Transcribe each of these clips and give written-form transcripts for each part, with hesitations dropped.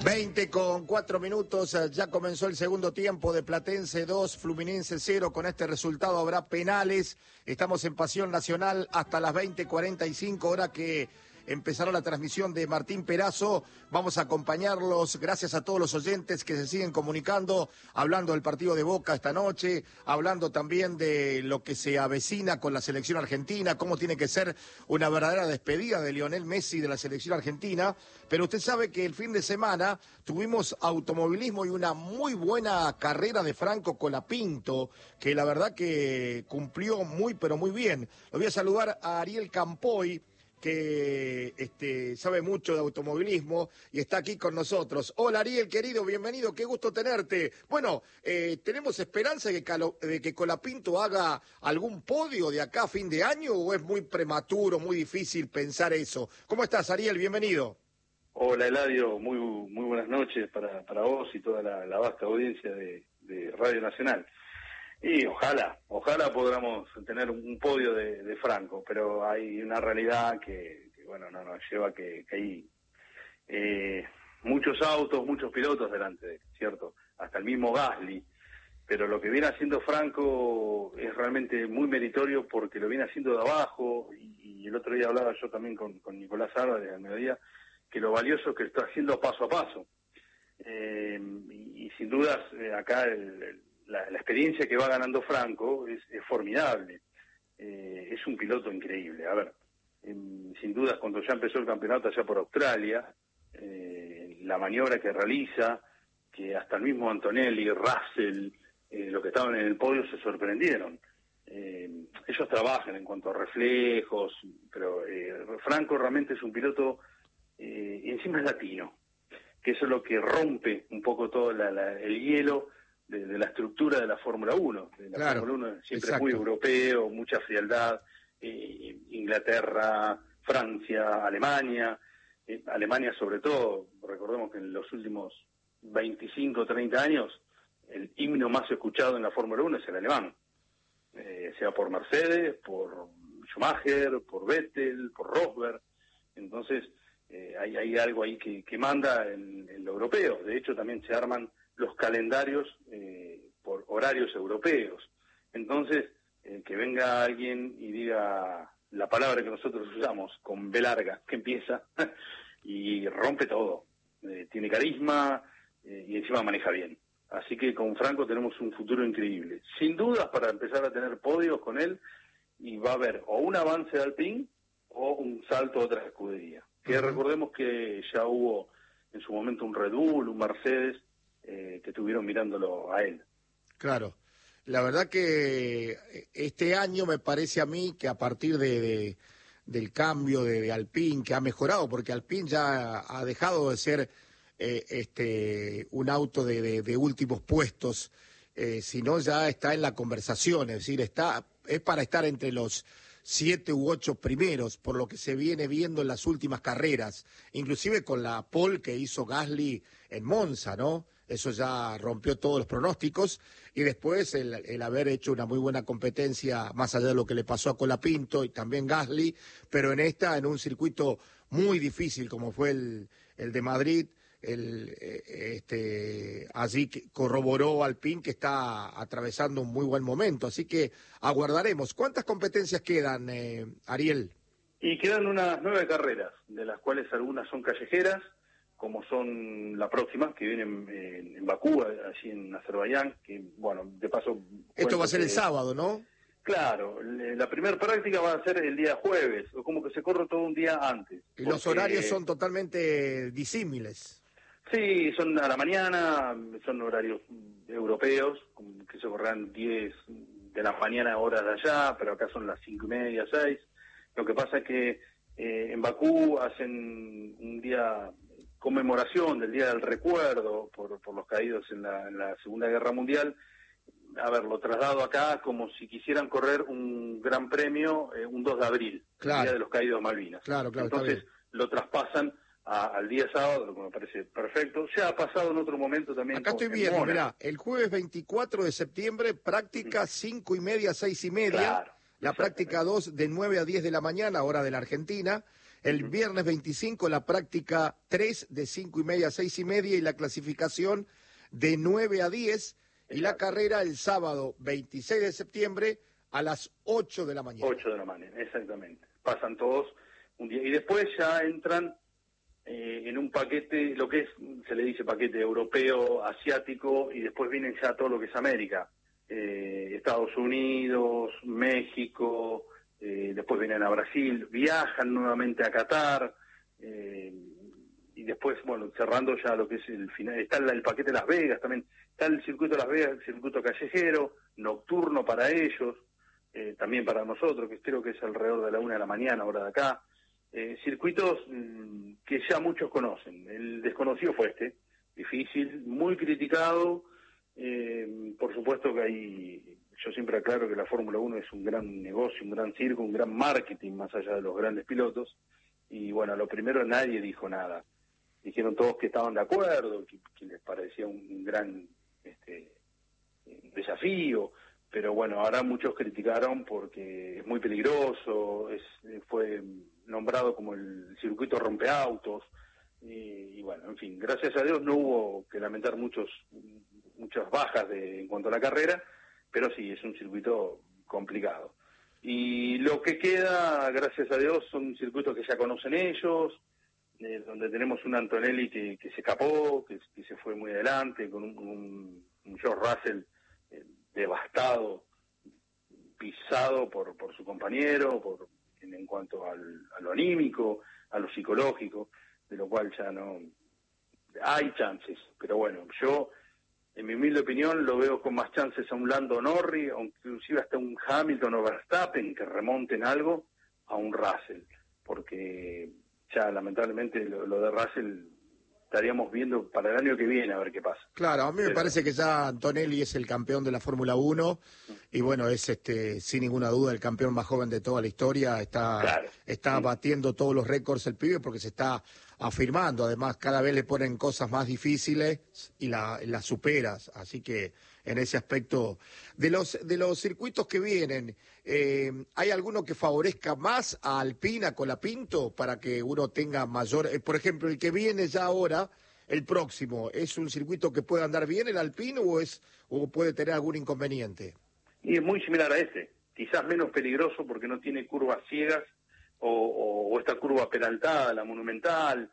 20:04, ya comenzó el segundo tiempo de Platense 2, Fluminense 0. Con este resultado habrá penales. Estamos en Pasión Nacional hasta las 20:45, hora que empezará la transmisión de Martín Perazo. Vamos a acompañarlos, gracias a todos los oyentes que se siguen comunicando, hablando del partido de Boca esta noche, hablando también de lo que se avecina con la selección argentina, cómo tiene que ser una verdadera despedida de Lionel Messi de la selección argentina. Pero usted sabe que el fin de semana tuvimos automovilismo y una muy buena carrera de Franco Colapinto, que la verdad que cumplió muy, pero muy bien. Lo voy a saludar a Ariel Campoy, que sabe mucho de automovilismo y está aquí con nosotros. Hola Ariel, querido, bienvenido, qué gusto tenerte. Bueno, ¿tenemos esperanza de que Colapinto haga algún podio de acá a fin de año o es muy prematuro, muy difícil pensar eso? ¿Cómo estás, Ariel? Bienvenido. Hola Eladio, muy buenas noches para vos y toda la vasta audiencia de Radio Nacional. Y ojalá podamos tener un podio de Franco, pero hay una realidad que bueno, no nos lleva que hay muchos autos, muchos pilotos delante de él, ¿cierto? Hasta el mismo Gasly, pero lo que viene haciendo Franco es realmente muy meritorio porque lo viene haciendo de abajo, y el otro día hablaba yo también con Nicolás Álvarez al mediodía, que lo valioso que está haciendo paso a paso. Y sin dudas acá la experiencia que va ganando Franco es formidable. Es un piloto increíble. A ver, sin dudas cuando ya empezó el campeonato allá por Australia, la maniobra que realiza, que hasta el mismo Antonelli, Russell, los que estaban en el podio se sorprendieron. Ellos trabajan en cuanto a reflejos, pero Franco realmente es un piloto, y encima es latino, que eso es lo que rompe un poco todo el hielo de la estructura de la Fórmula 1. La Fórmula 1 siempre es muy europeo, mucha frialdad. Inglaterra, Francia, Alemania sobre todo. Recordemos que en los últimos 25 o 30 años el himno más escuchado en la Fórmula 1 es el alemán, sea por Mercedes, por Schumacher, por Vettel, por Rosberg. Entonces hay algo ahí que manda en lo europeo. De hecho también se arman los calendarios por horarios europeos. Entonces, que venga alguien y diga la palabra que nosotros usamos, con B larga, que empieza, y rompe todo. Tiene carisma y encima maneja bien. Así que con Franco tenemos un futuro increíble. Sin dudas para empezar a tener podios con él, y va a haber o un avance de Alpine o un salto a otra escudería. Que recordemos que ya hubo en su momento un Red Bull, un Mercedes, que estuvieron mirándolo a él. Claro, la verdad que este año me parece a mí que a partir del cambio de Alpine, que ha mejorado, porque Alpine ya ha dejado de ser un auto de últimos puestos, sino ya está en la conversación, es decir, es para estar entre los 7 u 8 primeros, por lo que se viene viendo en las últimas carreras, inclusive con la pole que hizo Gasly en Monza, ¿no? Eso ya rompió todos los pronósticos, y después el haber hecho una muy buena competencia, más allá de lo que le pasó a Colapinto y también Gasly, pero en un circuito muy difícil como fue el de Madrid, allí que corroboró Alpine que está atravesando un muy buen momento, así que aguardaremos. ¿Cuántas competencias quedan, Ariel? Y quedan unas 9 carreras, de las cuales algunas son callejeras, como son la próxima, que viene en Bakú, allí en Azerbaiyán, que, bueno, de paso... Esto va a ser el sábado, ¿no? Claro, la primera práctica va a ser el día jueves, o como que se corre todo un día antes. Y los horarios son totalmente disímiles. Sí, son a la mañana, son horarios europeos, que se correrán 10 de la mañana, horas de allá, pero acá son las 5:30, 6. Lo que pasa es que en Bakú hacen un día conmemoración del Día del Recuerdo por los caídos en la Segunda Guerra Mundial. A ver, lo traslado acá como si quisieran correr un gran premio un 2 de abril, claro, el Día de los Caídos Malvinas. Claro, entonces lo traspasan al día sábado, lo que me parece perfecto. Ya ha pasado en otro momento también. Acá estoy viendo, mirá, el jueves 24 de septiembre, práctica 5:30, 6:30. Claro, la práctica 2 de 9 a 10 de la mañana, hora de la Argentina. El viernes 25 la práctica 3 de 5:30 a 6:30 y la clasificación de 9 a 10 y la carrera el sábado 26 de septiembre a las 8 de la mañana. 8 de la mañana, exactamente. Pasan todos un día y después ya entran en un paquete, lo que es, se le dice paquete europeo, asiático, y después vienen ya todo lo que es América. Estados Unidos, México, después vienen a Brasil, viajan nuevamente a Qatar, y después, bueno, cerrando ya lo que es el final, está el paquete de Las Vegas también, está el circuito de Las Vegas, el circuito callejero, nocturno para ellos, también para nosotros, que creo que es alrededor de la 1 de la mañana, hora de acá, circuitos que ya muchos conocen. El desconocido fue difícil, muy criticado. Por supuesto que yo siempre aclaro que la Fórmula 1 es un gran negocio, un gran circo, un gran marketing más allá de los grandes pilotos, y bueno, lo primero nadie dijo nada, dijeron todos que estaban de acuerdo, que les parecía un gran desafío, pero bueno, ahora muchos criticaron porque es muy peligroso, fue nombrado como el circuito rompeautos, y bueno, en fin, gracias a Dios no hubo que lamentar muchas bajas en cuanto a la carrera, pero sí, es un circuito complicado. Y lo que queda, gracias a Dios, son circuitos que ya conocen ellos, donde tenemos un Antonelli que se escapó, que se fue muy adelante, con un George Russell devastado, pisado por su compañero, en cuanto a lo anímico, a lo psicológico, de lo cual ya no hay chances, pero bueno, yo en mi humilde opinión lo veo con más chances a un Lando Norris, o inclusive hasta un Hamilton o Verstappen que remonten algo a un Russell, porque ya lamentablemente lo de Russell estaríamos viendo para el año que viene a ver qué pasa. Claro, a mí me parece que ya Antonelli es el campeón de la Fórmula 1 y bueno, es sin ninguna duda el campeón más joven de toda la historia, está batiendo todos los récords el pibe porque se está afirmando, además cada vez le ponen cosas más difíciles y las superas, así que en ese aspecto de los circuitos que vienen, ¿hay alguno que favorezca más a Alpina con la Pinto para que uno tenga mayor, por ejemplo, el que viene ya ahora, el próximo, ¿es un circuito que puede andar bien el Alpino o puede tener algún inconveniente? Y es muy similar a quizás menos peligroso porque no tiene curvas ciegas o esta curva peraltada, la monumental,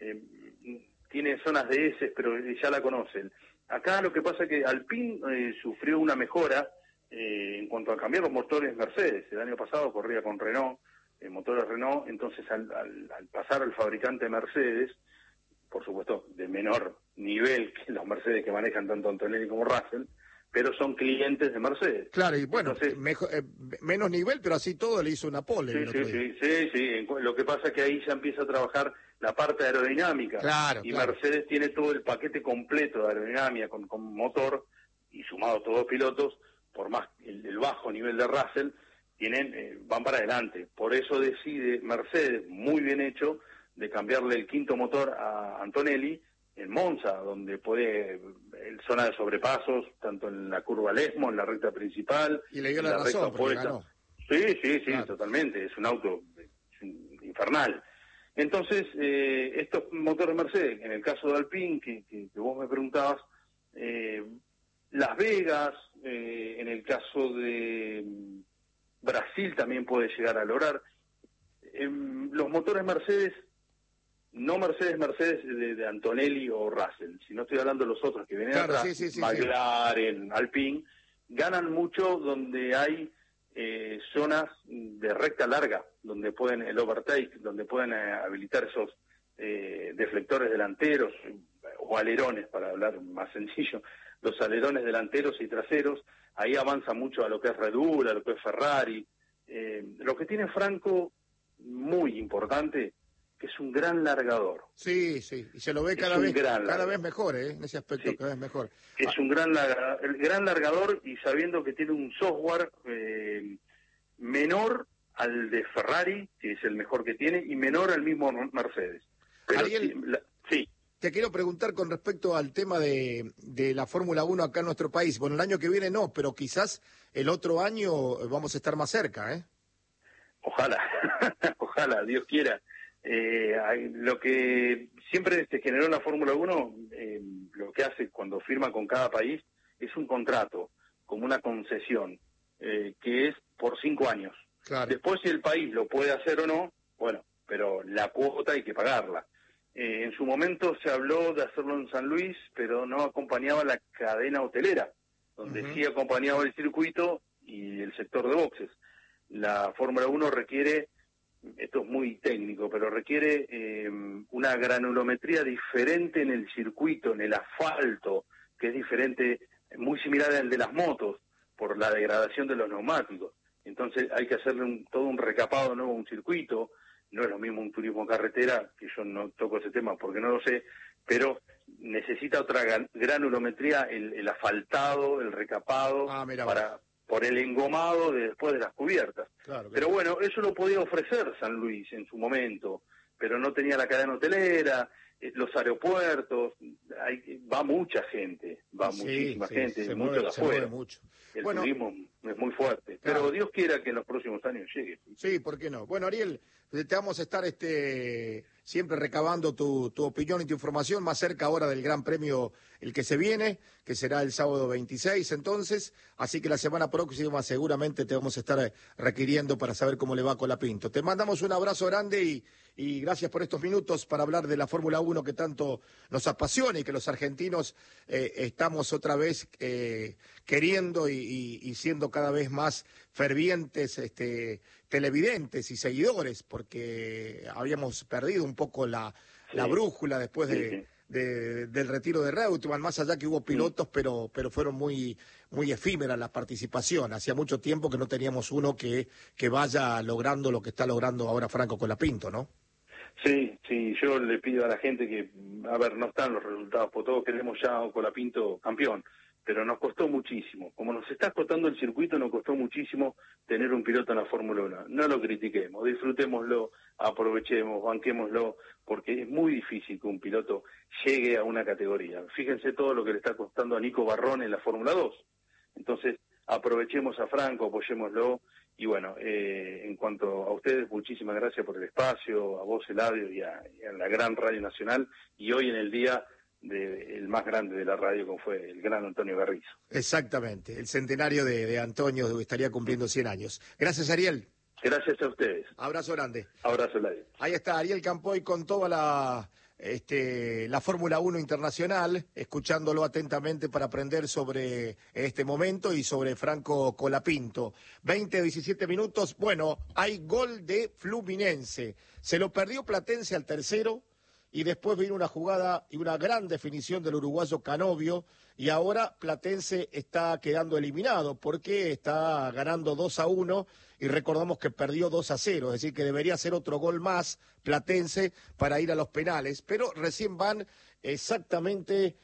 tiene zonas de S, pero ya la conocen. Acá lo que pasa es que Alpine sufrió una mejora en cuanto a cambiar los motores Mercedes. El año pasado corría con Renault, motores Renault, entonces al pasar al fabricante Mercedes, por supuesto de menor nivel que los Mercedes que manejan tanto Antonelli como Russell, pero son clientes de Mercedes. Claro, y bueno, entonces, menos nivel, pero así todo le hizo una pole. Sí. Lo que pasa es que ahí ya empieza a trabajar la parte aerodinámica. Claro, Mercedes tiene todo el paquete completo de aerodinámica con motor, y sumado a todos los pilotos, por más el bajo nivel de Russell, van para adelante. Por eso decide Mercedes, muy bien hecho, de cambiarle el quinto motor a Antonelli en Monza, donde puede, en zona de sobrepasos, tanto en la curva Lesmo, en la recta principal. Y le dio la razón, porque ganó. Sí, claro. Totalmente, es un auto infernal. Entonces, estos motores Mercedes, en el caso de Alpine, que vos me preguntabas, Las Vegas, en el caso de Brasil también puede llegar a lograr. Los motores Mercedes, no Mercedes de Antonelli o Russell, si no estoy hablando de los otros que vienen atrás, McLaren, Alpine, ganan mucho donde hay zonas de recta larga, donde pueden el overtake, donde pueden habilitar esos deflectores delanteros o alerones, para hablar más sencillo, los alerones delanteros y traseros. Ahí avanza mucho a lo que es Red Bull, a lo que es Ferrari. Lo que tiene Franco, muy importante, que es un gran largador. Sí, y se lo ve cada vez mejor, en ese aspecto cada vez mejor. Es un gran largador, y sabiendo que tiene un software menor al de Ferrari, que es el mejor que tiene, y menor al mismo Mercedes. Pero Ariel, te quiero preguntar con respecto al tema de la Fórmula 1 acá en nuestro país. Bueno, el año que viene no, pero quizás el otro año vamos a estar más cerca, ¿eh? Ojalá, ojalá, Dios quiera. Lo que siempre se generó en la Fórmula 1, lo que hace cuando firma con cada país es un contrato, como una concesión, que es por 5 años. Claro. Después, si el país lo puede hacer o no, bueno, pero la cuota hay que pagarla. En su momento se habló de hacerlo en San Luis, pero no acompañaba la cadena hotelera, donde sí acompañaba el circuito y el sector de boxes. La Fórmula 1 requiere, esto es muy técnico, pero requiere una granulometría diferente en el circuito, en el asfalto, que es diferente, muy similar al de las motos, por la degradación de los neumáticos. Entonces hay que hacerle todo un recapado nuevo a un circuito. No es lo mismo un turismo carretera, que yo no toco ese tema porque no lo sé, pero necesita otra granulometría, el asfaltado, el recapado, por el engomado después de las cubiertas. Claro. Pero bueno, eso lo podía ofrecer San Luis en su momento, pero no tenía la cadena hotelera, los aeropuertos, va mucha gente, muchísima gente, mucho de afuera. El turismo es muy fuerte, pero Dios quiera que en los próximos años llegue. Sí, ¿por qué no? Bueno, Ariel, te vamos a estar siempre recabando tu opinión y tu información más cerca ahora del Gran Premio, el que se viene, que será el sábado 26 entonces, así que la semana próxima seguramente te vamos a estar requiriendo para saber cómo le va a Colapinto. Te mandamos un abrazo grande y gracias por estos minutos para hablar de la Fórmula 1 que tanto nos apasiona y que los argentinos estamos otra vez queriendo y siendo cada vez más fervientes televidentes y seguidores, porque habíamos perdido un poco la brújula después del retiro de Reutemann, más allá que hubo pilotos, pero fueron muy efímeras la participación. Hacía mucho tiempo que no teníamos uno que vaya logrando lo que está logrando ahora Franco Colapinto, ¿no? Sí, yo le pido a la gente que, no están los resultados, porque todos queremos ya a Colapinto campeón, pero nos costó muchísimo. Como nos está costando el circuito, nos costó muchísimo tener un piloto en la Fórmula 1. No lo critiquemos, disfrutémoslo, aprovechemos, banquémoslo, porque es muy difícil que un piloto llegue a una categoría. Fíjense todo lo que le está costando a Nico Barrón en la Fórmula 2. Entonces, aprovechemos a Franco, apoyémoslo. Y bueno, en cuanto a ustedes, muchísimas gracias por el espacio, a vos, Eladio, y a la gran Radio Nacional, y hoy en el día el más grande de la radio, como fue el gran Antonio Garrizo. Exactamente, el centenario de Antonio estaría cumpliendo 100 años. Gracias, Ariel. Gracias a ustedes. Abrazo grande. Abrazo, Eladio. Ahí está Ariel Campoy con toda la Fórmula 1 internacional, escuchándolo atentamente para aprender sobre este momento y sobre Franco Colapinto. 17 minutos, bueno, hay gol de Fluminense. Se lo perdió Platense al tercero y después vino una jugada y una gran definición del uruguayo Canovio y ahora Platense está quedando eliminado porque está ganando 2-1 y recordamos que perdió 2-0, es decir que debería ser otro gol más Platense para ir a los penales, pero recién van exactamente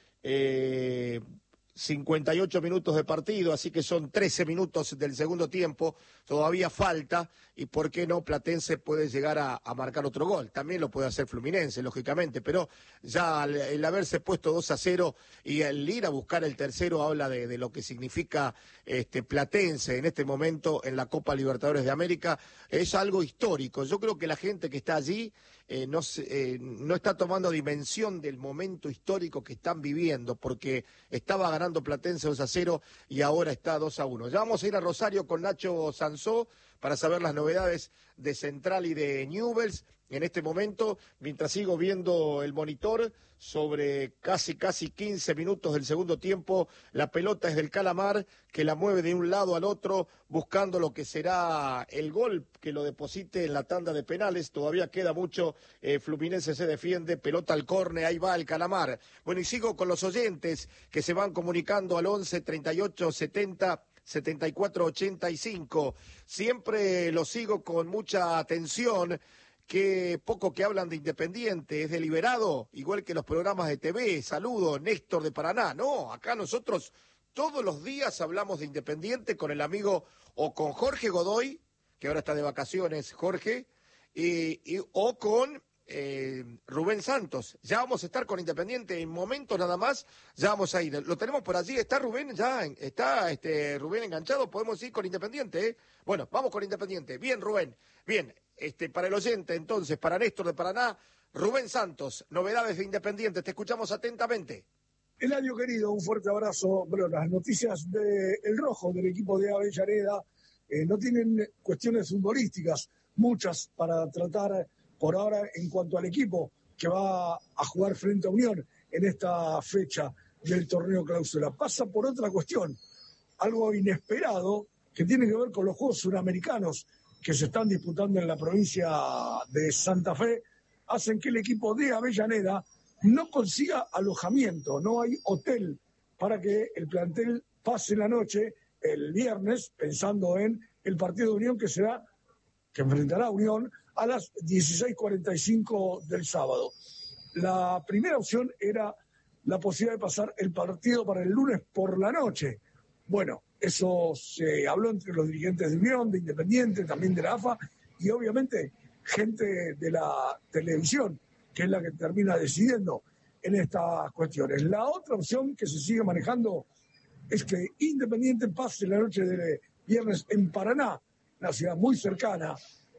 58 minutos de partido, así que son 13 minutos del segundo tiempo, todavía falta, y por qué no Platense puede llegar a marcar otro gol, también lo puede hacer Fluminense, lógicamente, pero ya el haberse puesto 2-0 y el ir a buscar el tercero habla de lo que significa Platense en este momento en la Copa Libertadores de América, es algo histórico. Yo creo que la gente que está allí no está tomando dimensión del momento histórico que están viviendo, porque estaba ganando Platense 2-0 y ahora está 2-1. Ya vamos a ir a Rosario con Nacho Sansó para saber las novedades de Central y de Newell's en este momento, mientras sigo viendo el monitor sobre casi 15 minutos del segundo tiempo. La pelota es del Calamar, que la mueve de un lado al otro, buscando lo que será el gol que lo deposite en la tanda de penales. Todavía queda mucho, Fluminense se defiende, pelota al córner, ahí va el Calamar. Bueno, y sigo con los oyentes que se van comunicando al 11 38 70 74 85. Siempre lo sigo con mucha atención. Qué poco que hablan de Independiente, es deliberado, igual que los programas de TV. Saludo, Néstor de Paraná. No, acá nosotros todos los días hablamos de Independiente con el amigo o con Jorge Godoy, que ahora está de vacaciones, Jorge, o con Rubén Santos. Ya vamos a estar con Independiente en momentos nada más, ya vamos a ir. Lo tenemos por allí, está Rubén, ya está Rubén enganchado, podemos ir con Independiente, ¿eh? Bueno, vamos con Independiente. Bien, Rubén, bien. para el oyente, entonces, para Néstor de Paraná, Rubén Santos, novedades de Independiente, te escuchamos atentamente. Eladio querido, un fuerte abrazo. Bueno, las noticias del rojo, del equipo de Avellaneda, no tienen cuestiones futbolísticas, muchas para tratar por ahora en cuanto al equipo que va a jugar frente a Unión en esta fecha del torneo clausura. Pasa por otra cuestión, algo inesperado que tiene que ver con los Juegos Suramericanos que se están disputando en la provincia de Santa Fe, hacen que el equipo de Avellaneda no consiga alojamiento, no hay hotel para que el plantel pase la noche el viernes, pensando en el partido de Unión que enfrentará a Unión a las 16:45 del sábado. La primera opción era la posibilidad de pasar el partido para el lunes por la noche. Bueno, eso se habló entre los dirigentes de Unión, de Independiente, también de la AFA y obviamente gente de la televisión, que es la que termina decidiendo en estas cuestiones. La otra opción que se sigue manejando es que Independiente pase la noche de viernes en Paraná, una ciudad muy cercana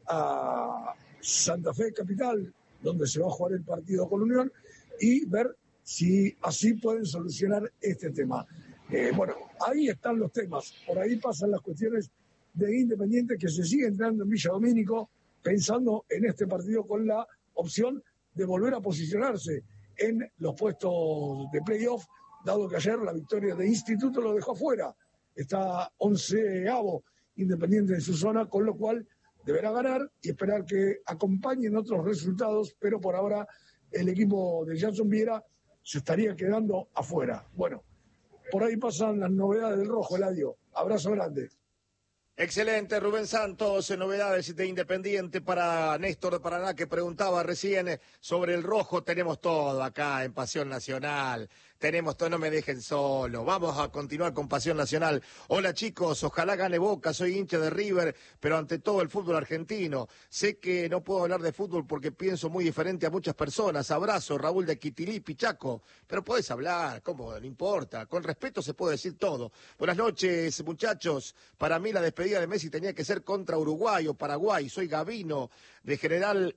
a Santa Fe capital, donde se va a jugar el partido con Unión, y ver si así pueden solucionar este tema. Bueno, ahí están los temas, por ahí pasan las cuestiones de Independiente, que se sigue entrando en Villa Domínico pensando en este partido con la opción de volver a posicionarse en los puestos de playoff, dado que ayer la victoria de Instituto lo dejó afuera. Está 11º Independiente en su zona, con lo cual deberá ganar y esperar que acompañen otros resultados, pero por ahora el equipo de Jason Viera se estaría quedando afuera. Bueno, por ahí pasan las novedades del rojo, Eladio. Abrazo grande. Excelente, Rubén Santos, novedades de Independiente para Néstor de Paraná, que preguntaba recién sobre el rojo. Tenemos todo acá en Pasión Nacional, tenemos todo, no me dejen solo. Vamos a continuar con Pasión Nacional. Hola chicos, ojalá gane Boca, soy hincha de River, pero ante todo el fútbol argentino. Sé que no puedo hablar de fútbol porque pienso muy diferente a muchas personas. Abrazo, Raúl de Quitilí, Pichaco. Pero podés hablar, ¿cómo? No importa, con respeto se puede decir todo. Buenas noches, muchachos. Para mí la despedida de Messi tenía que ser contra Uruguay o Paraguay. Soy Gavino de General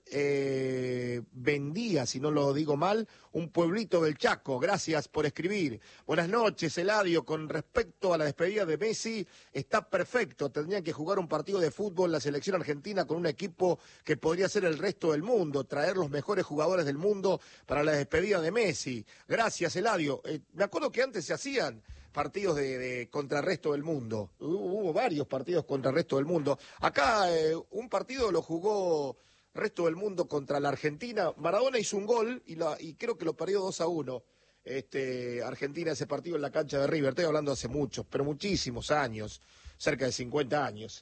Vendía, si no lo digo mal, un pueblito del Chaco. Gracias por escribir. Buenas noches, Eladio. Con respecto a la despedida de Messi, está perfecto. Tendrían que jugar un partido de fútbol la selección argentina con un equipo que podría ser el resto del mundo, traer los mejores jugadores del mundo para la despedida de Messi. Gracias, Eladio. Me acuerdo que antes se hacían partidos de contra el resto del mundo. Hubo varios partidos contra el resto del mundo. Acá un partido lo jugó el resto del mundo contra la Argentina. Maradona hizo un gol y creo que lo perdió 2-1. Argentina ese partido en la cancha de River. Estoy hablando hace muchos, pero muchísimos años, cerca de 50 años.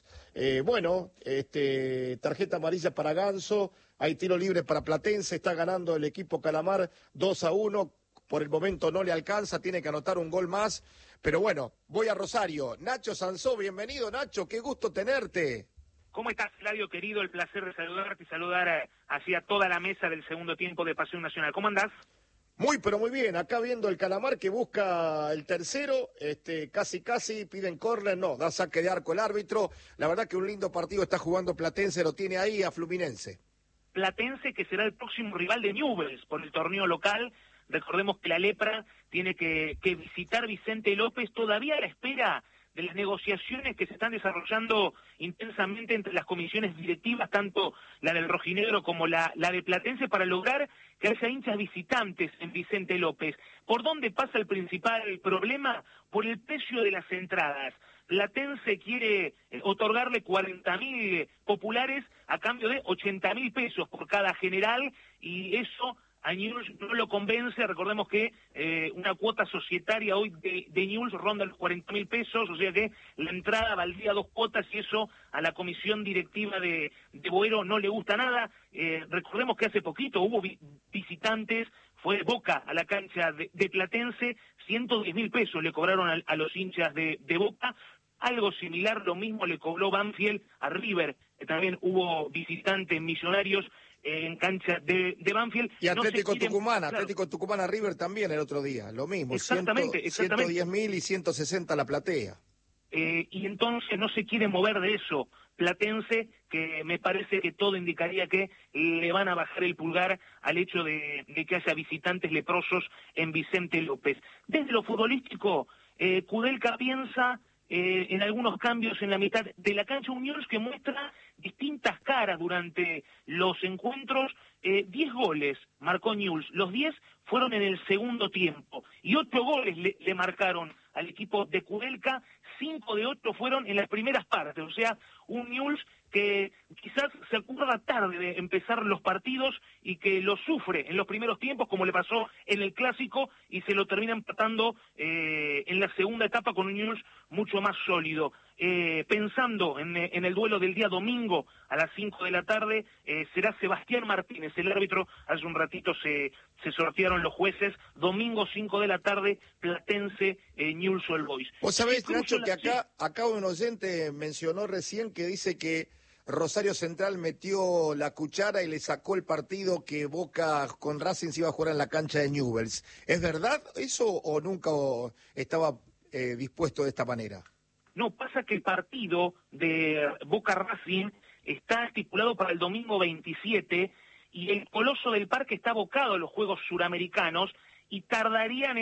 Tarjeta amarilla para Ganso, hay tiro libre para Platense, está ganando el equipo Calamar 2-1. Por el momento no le alcanza, tiene que anotar un gol más. Pero bueno, voy a Rosario. Nacho Sansó, bienvenido Nacho, qué gusto tenerte. ¿Cómo estás, Eladio, querido? El placer de saludarte y saludar hacia toda la mesa del segundo tiempo de Pasión Nacional. ¿Cómo andás? Muy, pero muy bien. Acá viendo el Calamar que busca el tercero, casi piden córner, no, da saque de arco el árbitro. La verdad que un lindo partido está jugando Platense, lo tiene ahí a Fluminense. Platense, que será el próximo rival de Newell's por el torneo local. Recordemos que la Lepra tiene que visitar Vicente López, todavía a la espera de las negociaciones que se están desarrollando intensamente entre las comisiones directivas, tanto la del Rojinegro como la de Platense, para lograr que haya hinchas visitantes en Vicente López. ¿Por dónde pasa el principal problema? Por el precio de las entradas. Platense quiere otorgarle 40.000 populares a cambio de 80.000 pesos por cada general, y eso a Newell's no lo convence. Recordemos que una cuota societaria hoy de Newell's ronda los 40.000 pesos, o sea que la entrada valdría 2 cuotas, y eso a la comisión directiva de Boero no le gusta nada. Recordemos que hace poquito hubo visitantes, fue Boca a la cancha de Platense, 110.000 pesos le cobraron a los hinchas de Boca. Algo similar, lo mismo le cobró Banfield a River, también hubo visitantes Millonarios en cancha de Banfield. Y Atlético Tucumán, claro. Atlético Tucumán a River también el otro día, lo mismo. Exactamente. 110.000 y 160 la platea. Y entonces no se quiere mover de eso. Platense, que me parece que todo indicaría que le van a bajar el pulgar al hecho de que haya visitantes leprosos en Vicente López. Desde lo futbolístico, Kudelka piensa en algunos cambios en la mitad de la cancha, un Newell's que muestra distintas caras durante los encuentros. 10 goles marcó Newell's, los 10 fueron en el segundo tiempo, y 8 goles le marcaron al equipo de Kudelka, 5 de 8 fueron en las primeras partes, o sea, un Newell's que quizás se acuerda tarde de empezar los partidos y que lo sufre en los primeros tiempos, como le pasó en el Clásico, y se lo termina empatando en la segunda etapa con un Newell's mucho más sólido. Pensando en el duelo del día domingo a las 5 de la tarde, será Sebastián Martínez, el árbitro. Hace un ratito se sortearon los jueces. Domingo 5 de la tarde, Platense, Newell's Old Boys. Vos sabés, Nacho, que acá un oyente mencionó recién que dice que Rosario Central metió la cuchara y le sacó el partido que Boca con Racing se iba a jugar en la cancha de Newell's. ¿Es verdad eso o nunca estaba dispuesto de esta manera? No, pasa que el partido de Boca Racing está estipulado para el domingo 27 y el Coloso del Parque está abocado a los Juegos Suramericanos y tardarían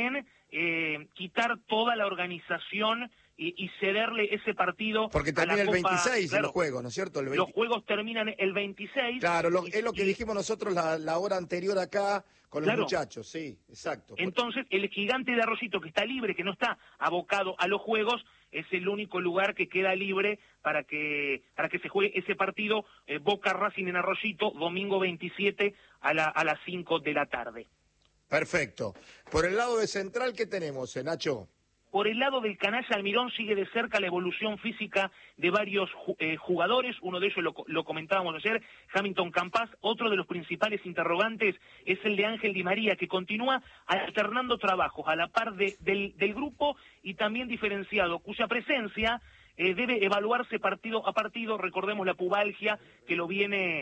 en quitar toda la organización y cederle ese partido. Porque termina el 26 claro, los Juegos, ¿no es cierto? Los Juegos terminan el 26. Claro, es lo que dijimos nosotros la hora anterior acá con los muchachos, sí, exacto. Entonces, el Gigante de Arroyito, que está libre, que no está abocado a los Juegos, es el único lugar que queda libre para que se juegue ese partido, Boca Racing en Arroyito, domingo 27 a las 5 de la tarde. Perfecto. Por el lado de Central, ¿qué tenemos, Nacho? Por el lado del canalla Almirón sigue de cerca la evolución física de varios jugadores, uno de ellos lo comentábamos ayer, Hamilton Campas. Otro de los principales interrogantes es el de Ángel Di María, que continúa alternando trabajos a la par del grupo y también diferenciado, cuya presencia debe evaluarse partido a partido. Recordemos la pubalgia que lo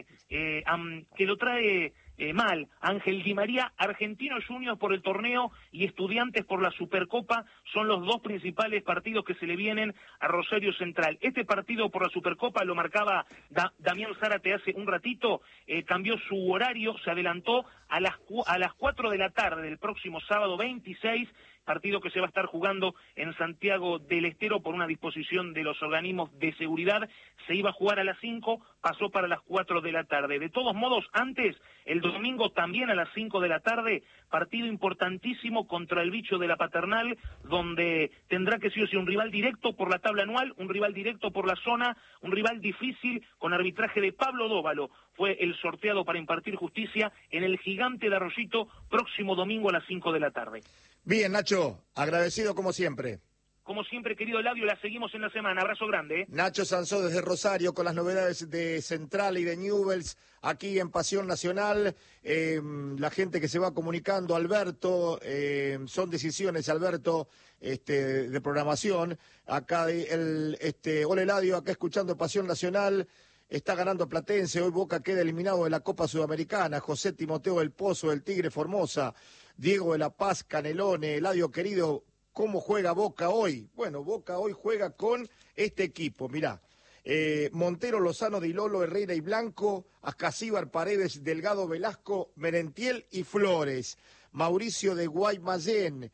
trae mal. Ángel Di María, Argentinos Juniors por el torneo y Estudiantes por la Supercopa son los dos principales partidos que se le vienen a Rosario Central. Este partido por la Supercopa lo marcaba Damián Zárate hace un ratito, cambió su horario, se adelantó a las 4 de la tarde del próximo sábado 26, partido que se va a estar jugando en Santiago del Estero por una disposición de los organismos de seguridad. Se iba a jugar a las 5, pasó para las 4 de la tarde. De todos modos, antes, el domingo también a las 5 de la tarde, partido importantísimo contra el Bicho de la Paternal, donde tendrá que ser un rival directo por la tabla anual, un rival directo por la zona, un rival difícil con arbitraje de Pablo Dóvalo. Fue el sorteado para impartir justicia en el Gigante de Arroyito, próximo domingo a las 5 de la tarde. Bien, Nacho, agradecido como siempre. Como siempre, querido Eladio, la seguimos en la semana. Abrazo grande. Nacho Sansó desde Rosario con las novedades de Central y de Newell's aquí en Pasión Nacional. La gente que se va comunicando, Alberto, son decisiones, Alberto, de programación. Acá hola Eladio, acá escuchando Pasión Nacional. Está ganando Platense, hoy Boca queda eliminado de la Copa Sudamericana. José Timoteo del Pozo, del Tigre Formosa, Diego de la Paz, Canelone, Eladio querido, ¿cómo juega Boca hoy? Bueno, Boca hoy juega con este equipo, mirá. Montero, Lozano, Di Lolo, Herrera y Blanco, Ascasíbar, Paredes, Delgado, Velasco, Merentiel y Flores. Mauricio de Guaymallén,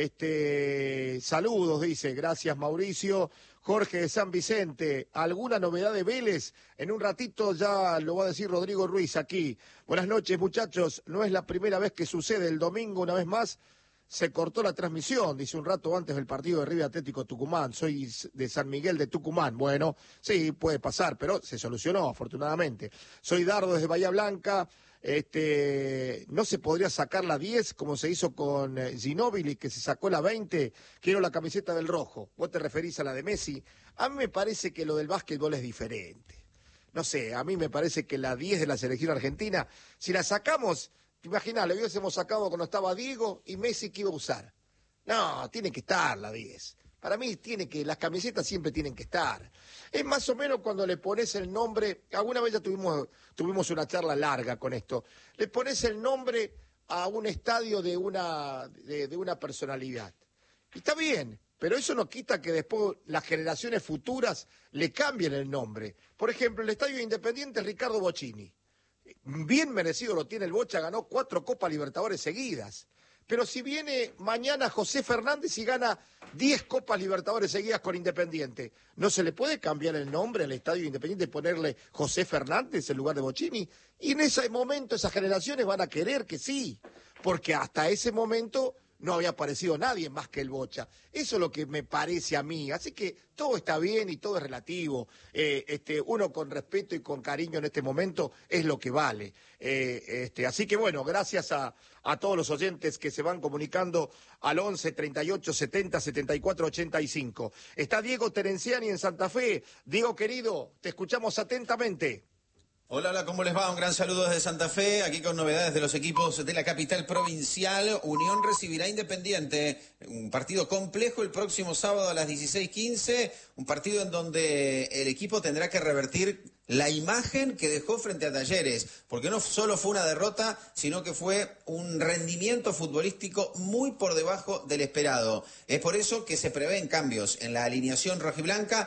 saludos, dice, gracias Mauricio. Jorge de San Vicente, ¿alguna novedad de Vélez? En un ratito ya lo va a decir Rodrigo Ruiz aquí. Buenas noches, muchachos, no es la primera vez que sucede. El domingo, una vez más, se cortó la transmisión, dice un rato antes del partido de River Atlético Tucumán. Soy de San Miguel de Tucumán. Bueno, sí, puede pasar, pero se solucionó, afortunadamente. Soy Dardo desde Bahía Blanca. No se podría sacar la 10 como se hizo con Ginóbili, que se sacó la 20. Quiero la camiseta del rojo. Vos te referís a la de Messi. A mí me parece que lo del básquetbol es diferente. No sé, a mí me parece que la 10 de la selección argentina, si la sacamos, imaginá, le hubiésemos sacado cuando estaba Diego y Messi, ¿qué iba a usar? No, tiene que estar la 10. Para mí las camisetas siempre tienen que estar. Es más o menos cuando le pones el nombre, alguna vez ya tuvimos una charla larga con esto, le pones el nombre a un estadio de una personalidad. Está bien, pero eso no quita que después las generaciones futuras le cambien el nombre. Por ejemplo, el Estadio Independiente Ricardo Bocchini. Bien merecido lo tiene el Bocha, ganó 4 Copas Libertadores seguidas. Pero si viene mañana José Fernández y gana 10 Copas Libertadores seguidas con Independiente, ¿no se le puede cambiar el nombre al Estadio Independiente y ponerle José Fernández en lugar de Bocchini? Y en ese momento esas generaciones van a querer que sí, porque hasta ese momento no había aparecido nadie más que el Bocha. Eso es lo que me parece a mí. Así que todo está bien y todo es relativo. Uno con respeto y con cariño en este momento es lo que vale. Así que bueno, gracias a todos los oyentes que se van comunicando al 11 38 70 74 85. Está Diego Terenciani en Santa Fe. Diego querido, te escuchamos atentamente. Hola, hola, ¿cómo les va? Un gran saludo desde Santa Fe, aquí con novedades de los equipos de la capital provincial. Unión recibirá Independiente, un partido complejo el próximo sábado a las 16:15, un partido en donde el equipo tendrá que revertir la imagen que dejó frente a Talleres, porque no solo fue una derrota, sino que fue un rendimiento futbolístico muy por debajo del esperado. Es por eso que se prevén cambios en la alineación rojiblanca.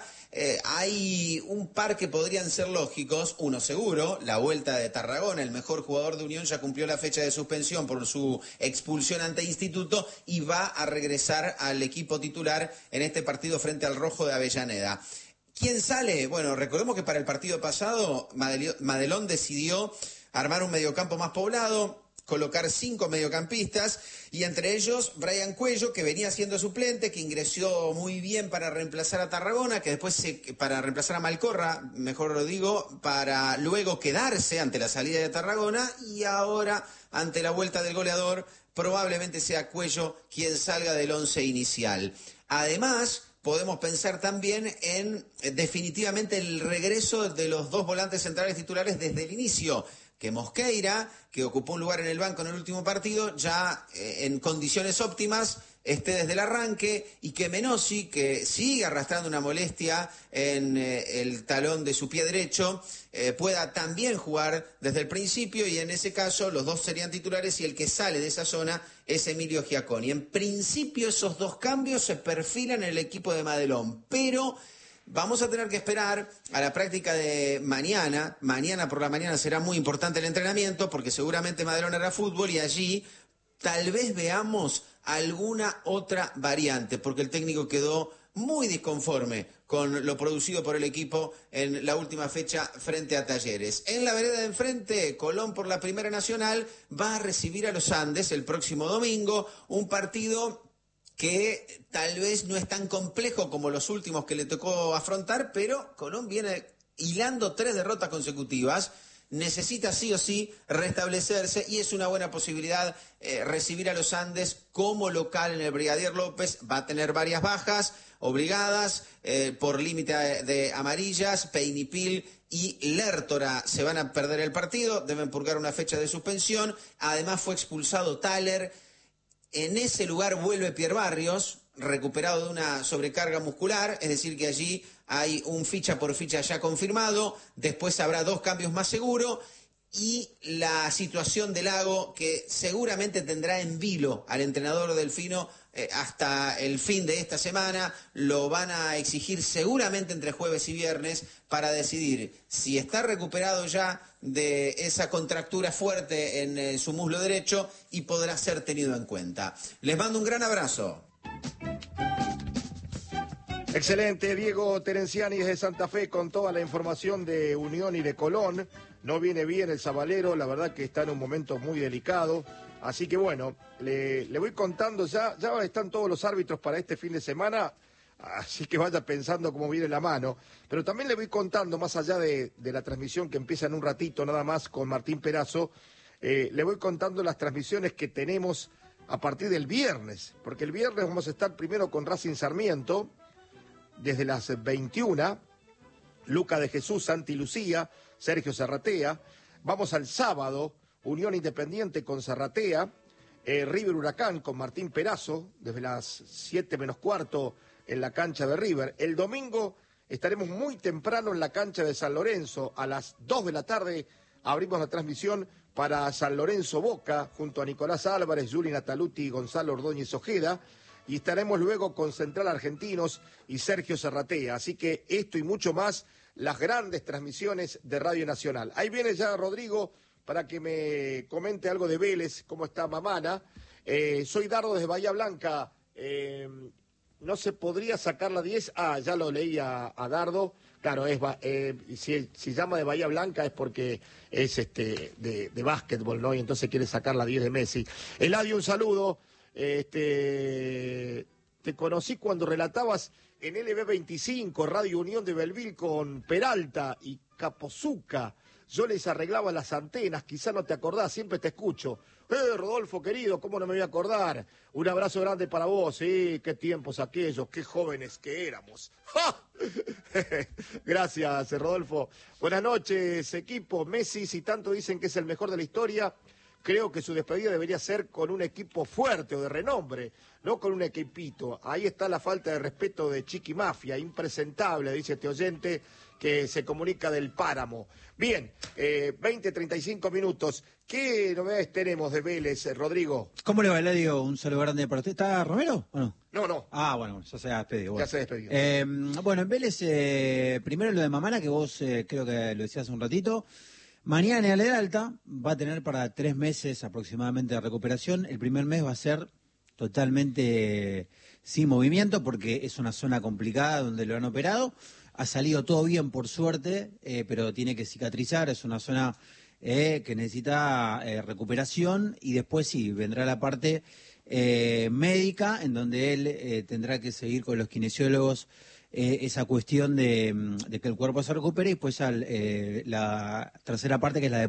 Hay un par que podrían ser lógicos, uno seguro, la vuelta de Tarragona, el mejor jugador de Unión ya cumplió la fecha de suspensión por su expulsión ante Instituto y va a regresar al equipo titular en este partido frente al Rojo de Avellaneda. ¿Quién sale? Bueno, recordemos que para el partido pasado Madelón decidió armar un mediocampo más poblado, colocar 5 mediocampistas y entre ellos Brian Cuello, que venía siendo suplente, que ingresó muy bien para reemplazar a Tarragona, que después para reemplazar a Malcorra, mejor lo digo, para luego quedarse ante la salida de Tarragona y ahora ante la vuelta del goleador probablemente sea Cuello quien salga del 11 inicial. Además, podemos pensar también en definitivamente el regreso de los 2 volantes centrales titulares desde el inicio, que Mosqueira, que ocupó un lugar en el banco en el último partido, ya en condiciones óptimas esté desde el arranque, y que Menossi, que sigue arrastrando una molestia en el talón de su pie derecho, pueda también jugar desde el principio, y en ese caso los 2 serían titulares y el que sale de esa zona es Emilio Giaconi. En principio esos 2 cambios se perfilan en el equipo de Madelón, pero vamos a tener que esperar a la práctica de mañana. Mañana por la mañana será muy importante el entrenamiento porque seguramente Madelón hará fútbol y allí tal vez veamos alguna otra variante porque el técnico quedó muy disconforme con lo producido por el equipo en la última fecha frente a Talleres. En la vereda de enfrente, Colón por la Primera Nacional va a recibir a los Andes el próximo domingo, un partido que tal vez no es tan complejo como los últimos que le tocó afrontar, pero Colón viene hilando 3 derrotas consecutivas, necesita sí o sí restablecerse y es una buena posibilidad recibir a los Andes como local en el Brigadier López. Va a tener varias bajas obligadas por límite de amarillas. Peinipil y Lertora se van a perder el partido, deben purgar una fecha de suspensión. Además fue expulsado Thaler. En ese lugar vuelve Pierre Barrios, recuperado de una sobrecarga muscular, es decir que allí hay un ficha por ficha ya confirmado, después habrá 2 cambios más seguro y la situación de Lago que seguramente tendrá en vilo al entrenador delfino hasta el fin de esta semana, lo van a exigir seguramente entre jueves y viernes para decidir si está recuperado ya de esa contractura fuerte en su muslo derecho y podrá ser tenido en cuenta. Les mando un gran abrazo. Excelente, Diego Terenciani desde Santa Fe con toda la información de Unión y de Colón. No viene bien el Zabalero, la verdad que está en un momento muy delicado. Así que bueno, le voy contando ya están todos los árbitros para este fin de semana, así que vaya pensando cómo viene la mano. Pero también le voy contando, más allá de la transmisión que empieza en un ratito nada más con Martín Perazo, le voy contando las transmisiones que tenemos a partir del viernes, porque el viernes vamos a estar primero con Racing Sarmiento, desde las 21, Luca de Jesús, Santi Lucía, Sergio Zarratea. Vamos al sábado, Unión Independiente con Zarratea, River Huracán con Martín Perazo, desde las 7 menos cuarto en la cancha de River. El domingo estaremos muy temprano en la cancha de San Lorenzo, a las 2 de la tarde abrimos la transmisión para San Lorenzo Boca, junto a Nicolás Álvarez, Juli Nataluti y Gonzalo Ordóñez Ojeda. y estaremos luego con Central Argentinos y Sergio Serratea. Así que esto y mucho más, las grandes transmisiones de Radio Nacional. Ahí viene ya Rodrigo para que me comente algo de Vélez, cómo está Mamana. Soy Dardo desde Bahía Blanca. No se podría sacar la 10. Ya lo leí a Dardo. Claro, si llama de Bahía Blanca es porque es de básquetbol, ¿no? Y entonces quiere sacar la 10 de Messi. Eladio, un saludo. Te conocí cuando relatabas en LB25, Radio Unión de Belville, con Peralta y Capozuca. Yo les arreglaba las antenas, quizá no te acordás, siempre te escucho. Rodolfo, querido, ¿cómo no me voy a acordar? Un abrazo grande para vos, sí, qué tiempos aquellos, qué jóvenes que éramos. ¡Ja! Gracias, Rodolfo. Buenas noches, equipo. Messi, si tanto dicen que es el mejor de la historia, creo que su despedida debería ser con un equipo fuerte o de renombre, no con un equipito. Ahí está la falta de respeto de Chiqui Mafia, impresentable, dice este oyente que se comunica del Páramo. Bien, 35 minutos. ¿Qué novedades tenemos de Vélez, Rodrigo? ¿Cómo le va, Eladio? Un saludo grande para usted. ¿Está Romero o no? No. Bueno, ya se ha despedido. Bueno. Ya se ha despedido. Bueno, en Vélez, primero lo de Mamana, que vos creo que lo decías un ratito. Mañana en el alta va a tener para 3 meses aproximadamente de recuperación. El primer mes va a ser totalmente sin movimiento porque es una zona complicada donde lo han operado. Ha salido todo bien, por suerte, pero tiene que cicatrizar. Es una zona que necesita recuperación y después sí, vendrá la parte médica en donde él tendrá que seguir con los kinesiólogos esa cuestión de que el cuerpo se recupere y después la tercera parte que es la de